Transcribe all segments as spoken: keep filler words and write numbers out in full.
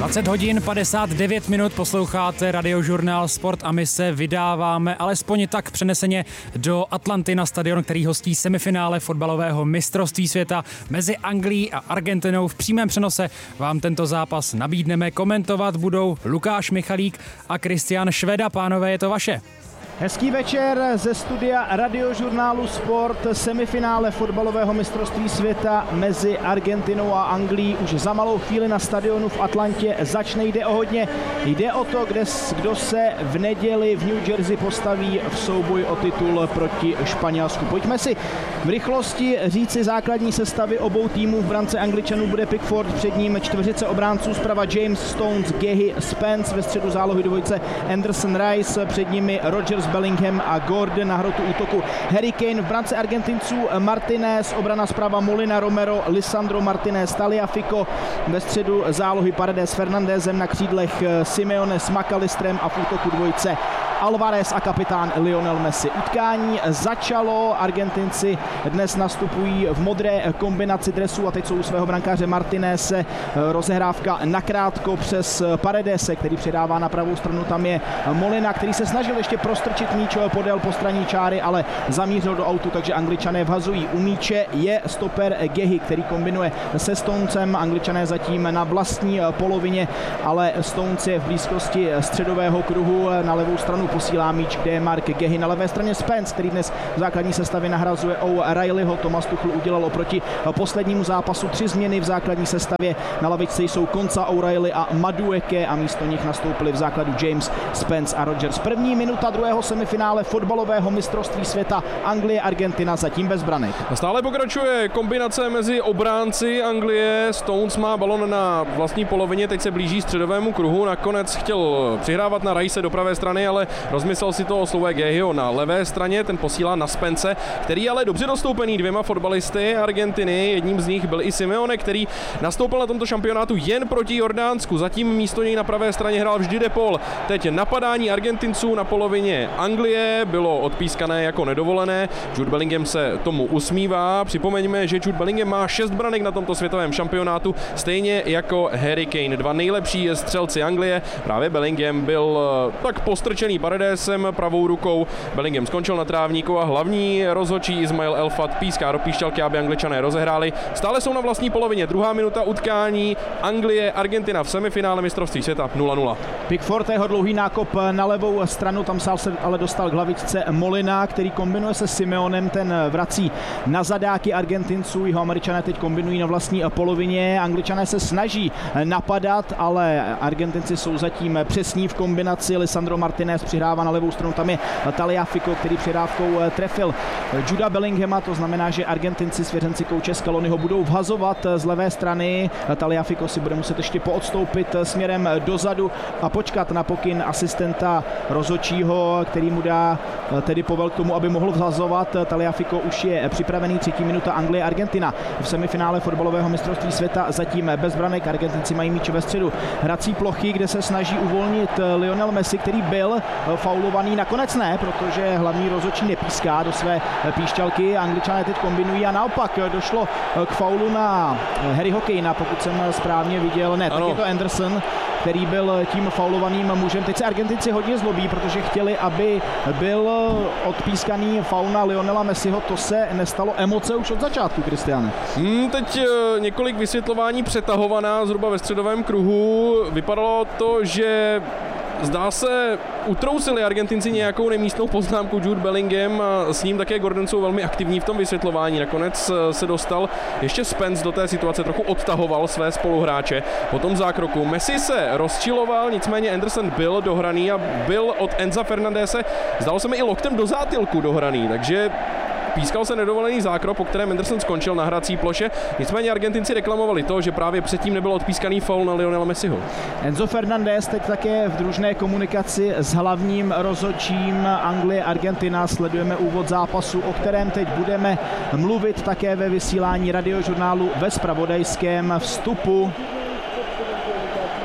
dvacet hodin padesát devět minut posloucháte Radiožurnál Sport a my se vydáváme alespoň tak přeneseně do Atlanty na stadion, který hostí semifinále fotbalového mistrovství světa mezi Anglií a Argentinou. V přímém přenose vám tento zápas nabídneme. Komentovat budou Lukáš Michalík a Kristian Šveda. Pánové, je to vaše. Hezký večer ze studia Radiožurnálu Sport. Semifinále fotbalového mistrovství světa mezi Argentinou a Anglií už za malou chvíli na stadionu v Atlantě začne. Jde o hodně. Jde o to, kde, kdo se v neděli v New Jersey postaví v souboji o titul proti Španělsku. Pojďme si v rychlosti říci základní sestavy obou týmů. V brance Angličanů bude Pickford, před ním čtveřice obránců, zprava James, Stones, Gehy, Spence, ve středu zálohy dvojice Anderson, Rice, před nimi Rodgers, Bellingham a Gordon, na hrotu útoku Harry Kane, v brance Argentinců Martinez, obrana zprava Molina, Romero, Lisandro Martinez, Tagliafico, ve středu zálohy Paredes, Fernandezem, na křídlech Simeone s McAllisterem a v útoku dvojice Alvarez a kapitán Lionel Messi. Utkání začalo, Argentinci dnes nastupují v modré kombinaci dresů a teď jsou u svého brankáře Martineze. Rozehrávka nakrátko přes Paredese, který předává na pravou stranu, tam je Molina, který se snažil ještě prostrčit míč podél postranní čáry, ale zamířil do autu, takže Angličané vhazují. U míče je stoper Gehy, který kombinuje se Stonesem. Angličané zatím na vlastní polovině, ale Stones je v blízkosti středového kruhu, na levou stranu posílá míč, kde je Mark Gehy, na levé straně Spence, který dnes v základní sestavě nahrazuje O'Reillyho. Thomas Tuchel udělal oproti poslednímu zápasu tři změny v základní sestavě. Na lavičce jsou Konca, O'Reilly a Madueke a místo nich nastoupili v základu James, Spence a Rodgers. První minuta druhého semifinále fotbalového mistrovství světa Anglie Argentina zatím bez branek. Stále pokračuje kombinace mezi obránci Anglie. Stones má balon na vlastní polovině, teď se blíží středovému kruhu. Nakonec chtěl přihrávat na Rice do pravé strany, ale rozmyslel si to oslovuje Gehyho na levé straně, ten posílá na Spence, který ale dobře dostoupený dvěma fotbalisty Argentiny. Jedním z nich byl i Simeone, který nastoupil na tomto šampionátu jen proti Jordánsku. Zatím místo něj na pravé straně hrál vždy De Paul. Teď napadání Argentinců na polovině Anglie bylo odpískané jako nedovolené. Jude Bellingham se tomu usmívá. Připomeňme, že Jude Bellingham má šest branek na tomto světovém šampionátu, stejně jako Harry Kane. Dva nejlepší střelci Anglie. Právě Bellingham byl tak postrčený Paredesem pravou rukou. Bellingham skončil na trávníku a hlavní rozhodčí Ismail Elfat píská do píšťalky, aby Angličané rozehráli. Stále jsou na vlastní polovině. Druhá minuta utkání Anglie Argentina v semifinále mistrovství světa nula nula. Pickford, jeho dlouhý nákop na levou stranu, tam se ale dostal k hlavičce Molina, který kombinuje se Simeonem, ten vrací na zadáky Argentinců. Jeho Američané teď kombinují na vlastní polovině. Angličané se snaží napadat, ale Argentinci jsou zatím přesní v kombinaci. Lisandro Martinez přihrává na levou stranu, tam je Tagliafico, který přihrávkou trefil Juda Bellinghama, to znamená, že Argentinci, svěřenci kouče Scaloniho, budou vhazovat z levé strany. Tagliafico si bude muset ještě poodstoupit směrem dozadu a počkat na pokyn asistenta rozhodčího, který mu dá tedy povel k tomu, aby mohl vhazovat. Tagliafico už je připravený. Třetí minuta Anglie Argentina v semifinále fotbalového mistrovství světa zatím bez branek. Argentinci mají míč ve středu hrací plochy, kde se snaží uvolnit Lionel Messi, který byl faulovaný. Nakonec ne, protože hlavní rozhodčí nepíská do své píšťalky. Angličané teď kombinují a naopak došlo k faulu na Harryho Kanea, pokud jsem správně viděl. Ne, tak je to Anderson, který byl tím faulovaným mužem. Teď se Argentinci hodně zlobí, protože chtěli, aby byl odpískaný faul na Lionela Messiho. To se nestalo. Emoce už od začátku, Kristiane. Hmm, teď několik vysvětlování přetahovaná zhruba ve středovém kruhu. Vypadalo to, že zdá se, utrousili Argentinci nějakou nemístnou poznámku Jude Bellingham a s ním také Gordon jsou velmi aktivní v tom vysvětlování. Nakonec se dostal ještě Spence do té situace, trochu odtahoval své spoluhráče. Po tom zákroku Messi se rozčiloval, nicméně Anderson byl dohraný a byl od Enza Fernandese, zdalo se mi i loktem do zátilku dohraný, takže pískal se nedovolený zákrok, po kterém Anderson skončil na hrací ploše. Nicméně Argentinci reklamovali to, že právě předtím nebyl odpískaný faul na Lionela Messiho. Enzo Fernandez teď také v družné komunikaci s hlavním rozhodčím Anglie Argentina. Sledujeme úvod zápasu, o kterém teď budeme mluvit také ve vysílání Radiožurnálu ve zpravodajském vstupu.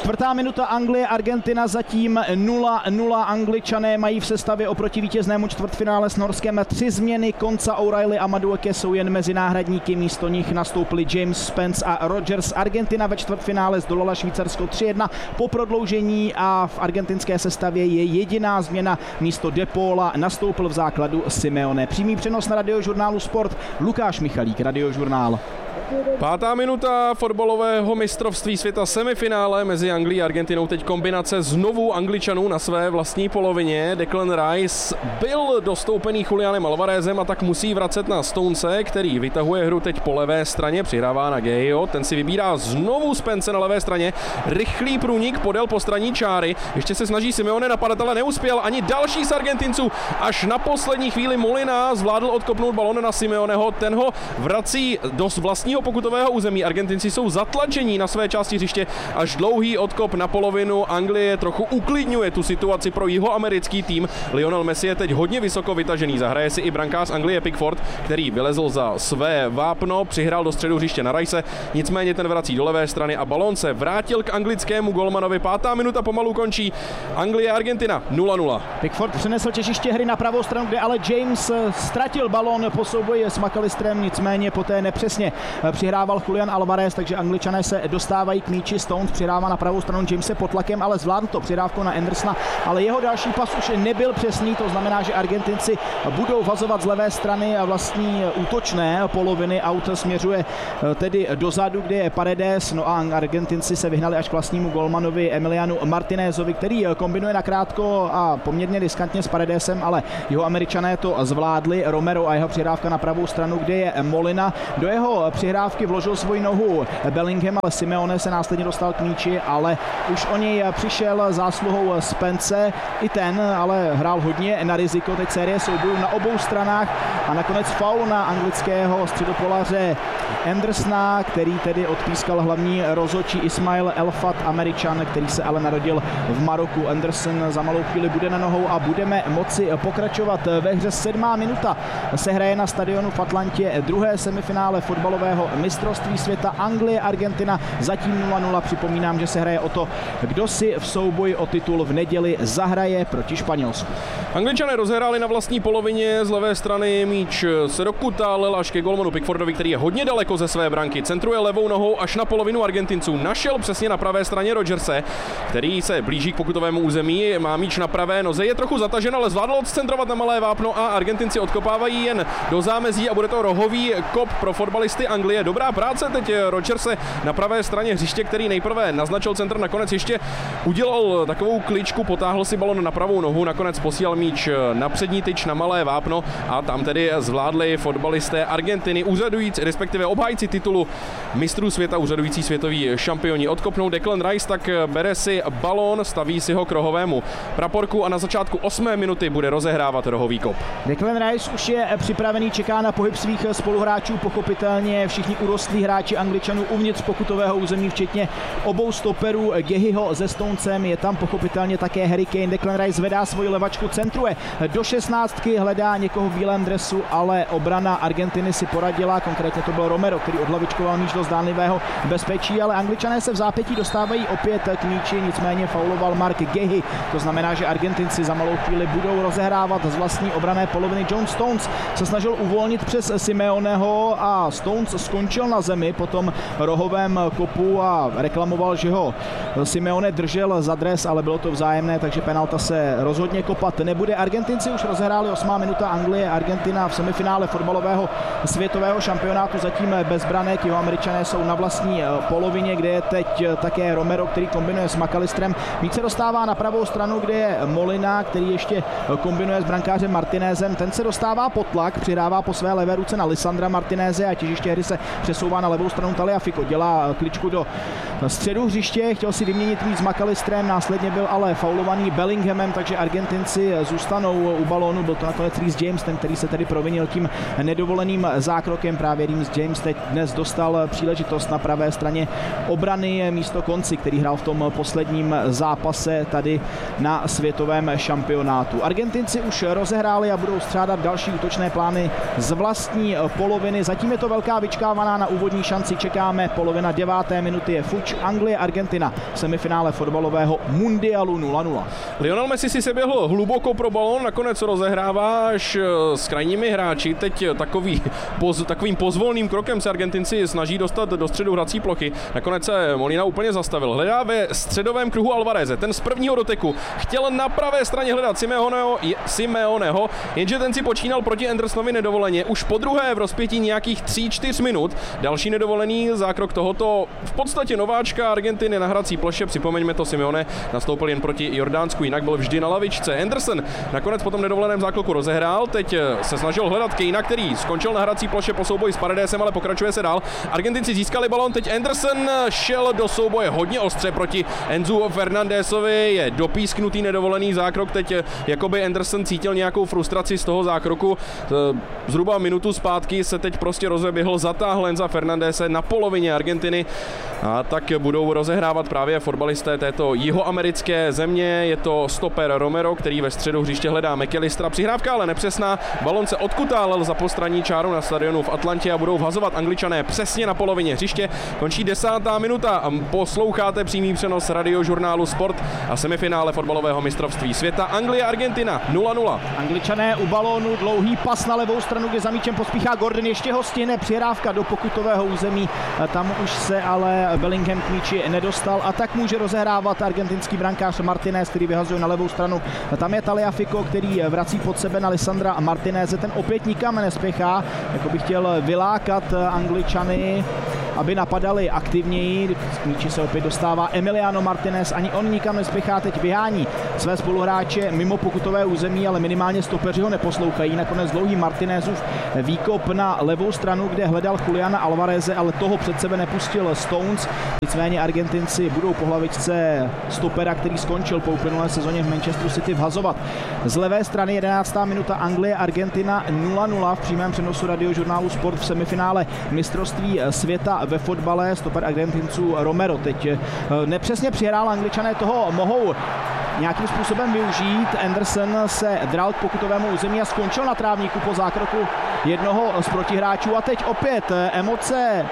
Čtvrtá minuta Anglie, Argentina zatím nula nula. Angličané mají v sestavě oproti vítěznému čtvrtfinále s Norskem tři změny. Konca, O'Reilly a Madueke jsou jen mezi náhradníky. Místo nich nastoupili James, Spence a Rogers. Argentina ve čtvrtfinále zdolala Švýcarsko tři jedna po prodloužení a v argentinské sestavě je jediná změna. Místo De Paula nastoupil v základu Simeone. Přímý přenos na Radiožurnálu Sport. Lukáš Michalík, Radiožurnál. Pátá minuta fotbalového mistrovství světa, semifinále mezi Anglií a Argentinou. Teď kombinace znovu Angličanů na své vlastní polovině. Declan Rice byl dostoupený Julianem Alvarezem a tak musí vracet na Stonese, který vytahuje hru teď po levé straně, přihrává na Gayho. Ten si vybírá znovu Spence na levé straně. Rychlý průnik podél postranní čáry. Ještě se snaží Simeone, napadatele neuspěl. Ani další z Argentinců. Až na poslední chvíli Molina zvládl odkopnout balón na Simeoneho. Ten ho vrací do vlastního pokutového území. Argentinci jsou zatlačení na své části hřiště, až dlouhý odkop na polovinu. Anglie trochu uklidňuje tu situaci pro jihoamerický tým. Lionel Messi je teď hodně vysoko vytažený. Zahraje si i brankář Anglie Pickford, který vylezl za své vápno, přihrál do středu hřiště na Rice, nicméně ten vrací do levé strany a balón se vrátil k anglickému golmanovi. Pátá minuta pomalu končí. Anglie Argentina nula nula. Pickford přenesl těžiště hry na pravou stranu, kde ale James ztratil balón po souboji s McAllisterem, nicméně poté nepřesně přihrával Julian Alvarez, takže Angličané se dostávají k míči. Stones přihrává na pravou stranu Jamese pod tlakem, ale zvládl to přihrávkou na Andersona, ale jeho další pas už nebyl přesný, to znamená, že Argentinci budou vazovat z levé strany a vlastní útočné poloviny. Aut směřuje tedy dozadu, kde je Paredes, no a Argentinci se vyhnali až k vlastnímu golmanovi Emilianu Martinézovi, který kombinuje nakrátko a poměrně riskantně s Paredesem, ale jeho Američané to zvládli. Romero a jeho přihrávka na pravou stranu, kde je Molina. Do jeho přihrávky vložil svoji nohu Bellingham, ale Simeone se následně dostal k míči, ale už o něj přišel zásluhou Spence. I ten ale hrál hodně na riziko. Teď série soubojů na obou stranách a nakonec faul na anglického středopolaře Andersona, který tedy odpískal hlavní rozhodčí Ismail Elfat, Američan, který se ale narodil v Maroku. Anderson za malou chvíli bude na nohou a budeme moci pokračovat ve hře. Sedmá minuta se hraje na stadionu v Atlantě druhé semifinále fotbalového mistrovství světa. Anglie, Argentina zatím nula nula. Připomínám, že se hraje o to, kdo si v souboji o titul v neděli zahraje proti Španělsku. Angličané rozehráli na vlastní polovině, z levé strany míč se dokutálel až ke golmanu Pickfordovi, který je hodně daleko ze své branky. Centruje levou nohou až na polovinu Argentinců. Našel přesně na pravé straně Rogerse, který se blíží k pokutovému území. Má míč na pravé noze, je trochu zatažen, ale zvládl odcentrovat na malé vápno a Argentinci odkopávají jen do zámezí a bude to rohový kop pro fotbalisty Anglie. Dobrá práce teď Rogerse na pravé straně hřiště, který nejprve naznačil centr, nakonec ještě udělal takovou kličku, potáhl si balon na pravou nohu, nakonec posílal míč na přední tyč na malé vápno a tam tedy zvládli fotbalisté Argentiny, úřadující, respektive obhájci titulu mistrů světa, úřadující světoví šampioni, odkopnout. Declan Rice tak bere si balón, staví si ho k rohovému praporku a na začátku osmé minuty bude rozehrávat rohový kop. Declan Rice už je připravený, čeká na pohyb svých spoluhráčů, pochopitelně všichni urostlí hráči Angličanů uvnitř pokutového území, včetně obou stoperů Gehyho se Stonesem, je tam pochopitelně také Harry Kane. Declan Rice vedá svoji levačku, centruje do šestnáctky, hledá někoho v bílém dresu, ale obrana Argentiny si poradila, konkrétně to byl Romero, který odhlavičkoval míč do zdánlivého bezpečí, ale Angličané se v zápětí dostávají opět k míči, nicméně fauloval Mark Gehy, to znamená, že Argentinci za malou chvíli budou rozehrávat z vlastní obranné poloviny. John Stones se snažil uvolnit přes Simeoneho a Stones skončil na zemi po tom rohovém kopu a reklamoval, že ho Simeone držel za dres, ale bylo to vzájemné, takže penalta se rozhodně kopat nebude. Argentinci už rozehráli, osmá minuta Anglie, Argentina v semifinále fotbalového světového šampionátu zatím bez branek. Jeho Američané jsou na vlastní polovině, kde je teď také Romero, který kombinuje s McAllisterem. Míč se dostává na pravou stranu, kde je Molina, který ještě kombinuje s brankářem Martinezem. Ten se dostává pod tlak, přidává po své levé ruce na Lisandra Martineze a těžiště hry se přesouvá na levou stranu Tagliafico. Dělá kličku do středu hřiště, chtěl si vyměnit míč s McAllisterem, následně byl ale faulovaný Bellinghamem, takže Argentinci zůstanou u balónu. Byl to nakonec Reece James, ten, který se tedy provinil tím nedovoleným zákrokem. Právě Reece James teď dnes dostal příležitost na pravé straně obrany místo Konci, který hrál v tom posledním zápase tady na světovém šampionátu. Argentinci už rozehráli a budou střádat další útočné plány z vlastní poloviny. Zatím je to velká vyčkávka očekávaná na úvodní šanci, čekáme, polovina deváté minuty je fuč. Anglie, Argentina, semifinále fotbalového mundialu nula nula. Lionel Messi si se běhl hluboko pro balón, nakonec rozehrává až s krajními hráči. Teď takový, poz, takovým pozvolným krokem se Argentinci snaží dostat do středu hrací plochy. Nakonec se Molina úplně zastavil. Hledá ve středovém kruhu Alvareze. Ten z prvního doteku chtěl na pravé straně hledat Simeoneho, Simeoneho, jenže ten si počínal proti Andersonovi nedovoleně. Už po druhé v rozpětí nějakých tři čtyři minut. Další nedovolený zákrok tohoto v podstatě nováčka Argentiny na hrací ploše. Připomeňme to, Simeone nastoupil jen proti Jordánsku, jinak byl vždy na lavičce. Anderson nakonec po tom nedovoleném zákroku rozehrál. Teď se snažil hledat Kejna, který skončil na hrací ploše po souboji s Paredesem, ale pokračuje se dál. Argentinci získali balon, teď Anderson šel do souboje hodně ostře proti Enzu Fernandesovi. Je dopísknutý nedovolený zákrok. Teď jakoby Anderson cítil nějakou frustraci z toho zákroku. Zhruba minutu zpátky se teď prostě rozeběhl, zatáhl Enza Fernandese na polovině Argentiny a tak budou rozehrávat právě fotbalisté této jihoamerické země. Je to stoper Romero, který ve středu hřiště hledá McAllistera. Přihrávka ale nepřesná. Balon se odkutálel za postranní čáru na stadionu v Atlantě a budou vhazovat Angličané přesně na polovině hřiště. Končí desátá minuta. Posloucháte přímý přenos radiožurnálu Sport a semifinále fotbalového mistrovství světa. Anglie, Argentina nula nula. Angličané u balónu, dlouhý pas na levou stranu, kde za míčem pospíchá Gordon, ještě ho stihne, přihrávka do pokutového území. Tam už se ale Bellingham k míči nedostal a tak může rozehrávat argentinský brankář Martinez, který vyhazuje na levou stranu. Tam je Tagliafico, který vrací pod sebe na Lisandra Martineze. Ten opět nikam nespěchá, jako by chtěl vylákat Angličany, aby napadali aktivněji. K míči se opět dostává Emiliano Martinez, ani on nikam nespěchá, teď vyhání své spoluhráče mimo pokutové území, ale minimálně stopeři ho neposlouchají. Nakonec dlouhý Martinezův výkop na levou stranu, kde hledal Juliana Alvareze, ale toho před sebe nepustil Stones. Nicméně Argentinci budou po hlavičce stopera, který skončil po uplynulé sezóně v Manchesteru City, vhazovat. Z levé strany jedenáctá minuta, Anglie, Argentina nula nula v přímém přenosu radiožurnálu Sport v semifinále mistrovství světa ve fotbale. Stoper Argentinců Romero teď nepřesně přihrál, Angličané toho mohou nějakým způsobem využít. Anderson se dral k pokutovému území a skončil na trávníku po zákroku jednoho z protihráčů a teď opět emoce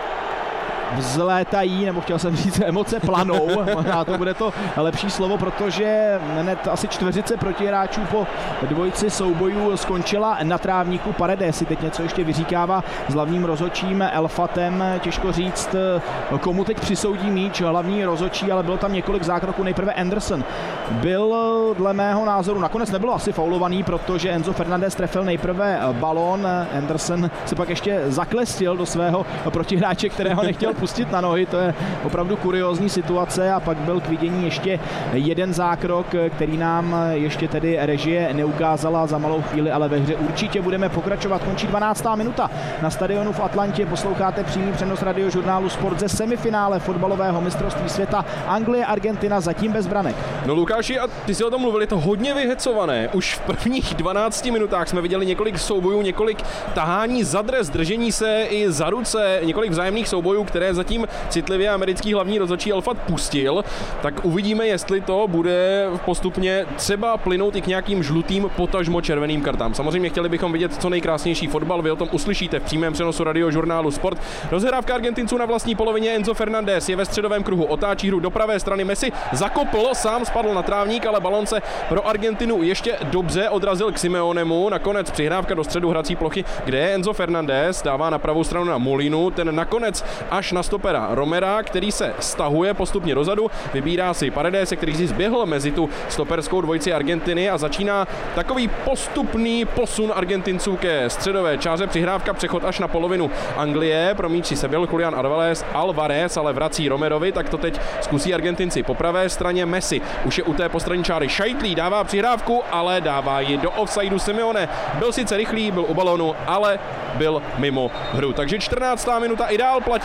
vzlétají, nebo chtěl jsem říct, emoce planou, možná to bude to lepší slovo, protože hned asi čtveřice protihráčů po dvojici soubojů skončila na trávníku. Paredes si teď něco ještě vyříkává s hlavním rozhodčím Elfatem, těžko říct, komu teď přisoudí míč hlavní rozhodčí, ale bylo tam několik zákroků. Nejprve Anderson byl dle mého názoru, nakonec nebylo asi faulovaný, protože Enzo Fernandez trefil nejprve balón, Anderson se pak ještě zaklestil do svého protihráče, kterého nechtěl pustit na nohy, to je opravdu kuriózní situace a pak byl k vidění ještě jeden zákrok, který nám ještě tedy režie neukázala za malou chvíli, ale ve hře určitě budeme pokračovat. Končí dvanáctá minuta na stadionu v Atlantě, posloucháte přímý přenos radiožurnálu Sport ze semifinále fotbalového mistrovství světa. Anglie, Argentina zatím bez branek. No Lukáši, a ty si o tom mluvil, je to hodně vyhecované. Už v prvních dvanácti minutách jsme viděli několik soubojů, několik tahání za dres, držení se i za ruce, několik vzájemných soubojů, které zatím citlivě americký hlavní rozhodčí Elfat pustil, tak uvidíme, jestli to bude postupně třeba plynout i k nějakým žlutým, potažmo červeným kartám. Samozřejmě chtěli bychom vidět co nejkrásnější fotbal, vy o tom uslyšíte v přímém přenosu radiožurnálu Sport. Rozhrávka Argentinců na vlastní polovině, Enzo Fernandez je ve středovém kruhu, otáčí hru do pravé strany, Messi zakopl, sám spadl na trávník, ale balon se pro Argentinu ještě dobře odrazil k Simeonemu. Nakonec přihrávka do středu hrací plochy, kde Enzo Fernandez dává na pravou stranu na Molinu, ten nakonec až na stopera Romera, který se stahuje postupně dozadu, vybírá si Paredese, který si zběhl mezi tu stoperskou dvojici Argentiny a začíná takový postupný posun Argentinců ke středové čáře, přihrávka, přechod až na polovinu Anglie, pro míči se byl Julian Alvarez, Alvarez, ale vrací Romerovi, tak to teď zkusí Argentinci. Po pravé straně Messi, už je u té postranní čáry, Šajtlí dává přihrávku, ale dává ji do offsideu. Simeone byl sice rychlý, byl u balonu, ale byl mimo hru. Takže čtrnáctá minuta, i dál platí to nerozhodnutí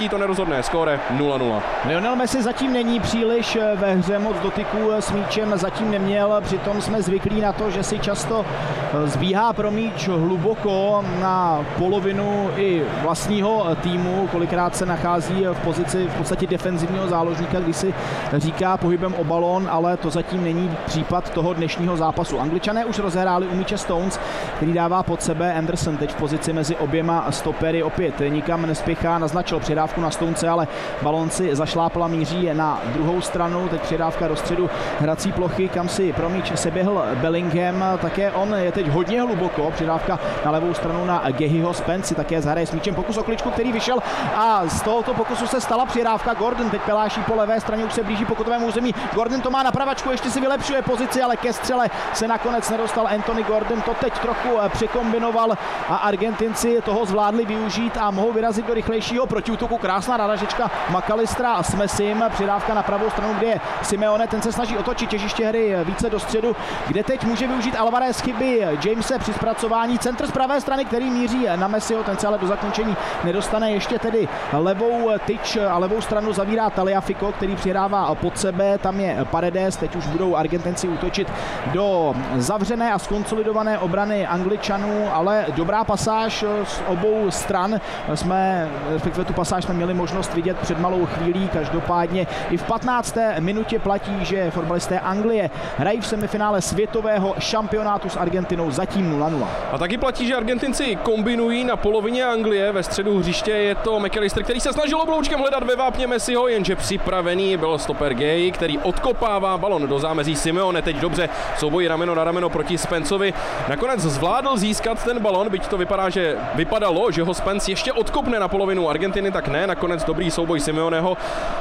rozhodné skóre nula nula. Lionel Messi zatím není příliš ve hře, moc dotyků s míčem zatím neměl, přitom jsme zvyklí na to, že si často zbíhá pro míč hluboko na polovinu i vlastního týmu, kolikrát se nachází v pozici v podstatě defenzivního záložníka, když si říká pohybem o balón, ale to zatím není případ toho dnešního zápasu. Angličané už rozehráli u míče Stones, který dává pod sebe. Anderson teď v pozici mezi oběma stopery opět nikam nespěchá, naznačil přidávku na Stonese, ale balón si zašlápla, míří na druhou stranu, teď přidávka do středu hrací plochy, kam si pro míč seběhl Bellingham, také on je teď hodně hluboko, přidávka na levou stranu na Gehyho, Spence si také zahraje s míčem pokus o kličku, který vyšel a z tohoto pokusu se stala přidávka. Gordon teď peláší po levé straně, už se blíží pokutovému území, Gordon to má na pravačku, ještě si vylepšuje pozici, ale ke střele se nakonec nedostal Anthony Gordon, to teď trochu překombinoval a Argentinci toho zvládli využít a mohou vyrazit do rychlejšího protiútoku. Krásná nadažečka McAllistera s Messim, přidávka na pravou stranu, kde je Simeone, ten se snaží otočit těžiště hry více do středu, kde teď může využít Alvarez chyby Jamese při zpracování, centr z pravé strany, který míří na Messiho, ten se ale do zakončení nedostane, ještě tedy levou tyč a levou stranu zavírá Tagliafico, který přihrává pod sebe, tam je Paredes, teď už budou Argentinci útočit do zavřené a skonsolidované obrany Angličanů, ale dobrá pasáž z obou stran jsme, respektive tu pasáž jsme měli možnost vidět před malou chvílí, každopádně i v patnácté minutě platí, že fotbalisté Anglie hrají v semifinále světového šampionátu s Argentinou zatím nula nula. A taky platí, že Argentinci kombinují na polovině Anglie, ve středu hřiště je to McAllister, který se snažil obloučkem hledat ve vápně Messiho, jenže připravený byl stoper Gay, který odkopává balon do zámezí. Simeone teď dobře souboj rameno na rameno proti Spenceovi. Nakonec zvládl získat ten balon, byť to vypadá, že vypadalo, že ho Spence ještě odkopne na polovinu Argentiny, tak ne, nakonec dobrý souboj Simeoneho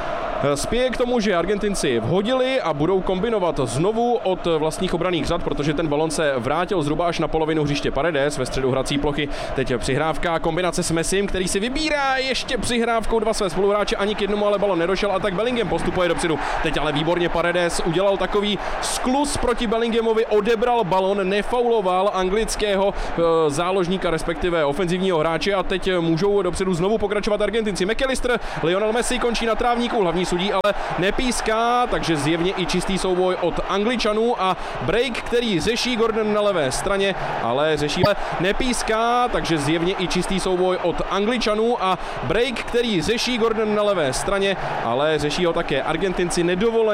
spěje k tomu, že Argentinci vhodili a budou kombinovat znovu od vlastních obranných řad, protože ten balon se vrátil zhruba až na polovinu hřiště. Paredes ve středu hrací plochy, teď přihrávka, kombinace s Messim, který si vybírá ještě přihrávkou dva své spoluhráče, ani k jednomu ale balon nedošel a tak Bellingham postupuje dopředu. Teď ale výborně Paredes udělal takový skluz proti Bellinghamovi, odebral balon, nefauloval anglického e, záložníka, respektive ofenzivního hráče a teď můžou dopředu znovu pokračovat Argentinci. McAllister, Lionel Messi končí na trávníku, hlavní sudí ale nepíská, takže zjevně i čistý souboj od Angličanů a break, který řeší Gordon na levé straně, ale řeší nepíská, takže zjevně i čistý souboj od Angličanů a break, který řeší Gordon na levé straně, ale řeší ho také Argentinci nedovoleně.